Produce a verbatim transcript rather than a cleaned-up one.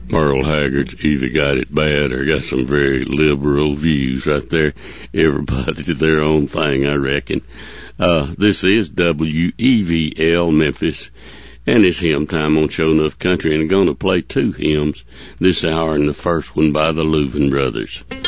Merle Haggard's either got it bad or got some very liberal views right there. Everybody to their own thing, I reckon. Uh, this is W E V L Memphis, and it's hymn time on Show Enough Country, and I'm going to play two hymns this hour, and the first one by the Louvin Brothers.